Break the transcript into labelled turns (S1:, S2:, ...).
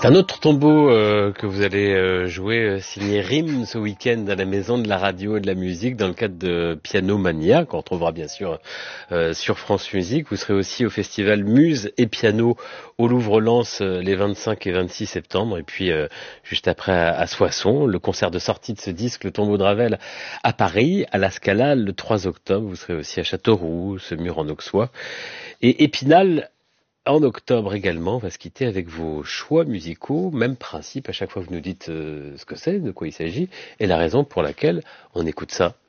S1: C'est un autre tombeau que vous allez jouer signé Rim ce week-end à la Maison de la Radio et de la Musique dans le cadre de Piano Mania qu'on retrouvera bien sûr sur France Musique. Vous serez aussi au festival Muse et Piano au Louvre-Lens les 25 et 26 septembre et puis juste après à Soissons, le concert de sortie de ce disque Le Tombeau de Ravel à Paris, à la Scala le 3 octobre. Vous serez aussi à Châteauroux, Semur en Auxois et Épinal. En octobre également, on va se quitter avec vos choix musicaux. Même principe, à chaque fois vous nous dites ce que c'est, de quoi il s'agit, et la raison pour laquelle on écoute ça.